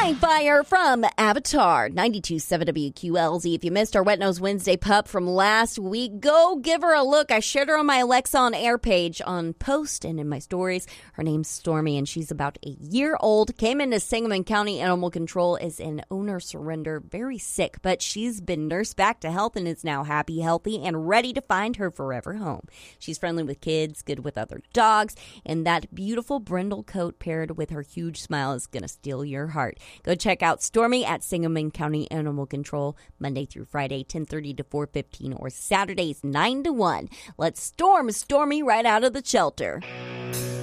Fire from Avatar, 92.7 WQLZ. If you missed our Wet Nose Wednesday pup from last week, go give her a look. I shared her on my Alexa on Air page on post and in my stories. Her name's Stormy, and she's about a year old. Came into Sangamon County Animal Control as an owner surrender, very sick, but she's been nursed back to health and is now happy, healthy, and ready to find her forever home. She's friendly with kids, good with other dogs, and that beautiful brindle coat paired with her huge smile is going to steal your heart. Go check out Stormy at Sangamon County Animal Control Monday through Friday, 10:30 to 4:15, or Saturdays 9 to 1. Let's storm Stormy right out of the shelter.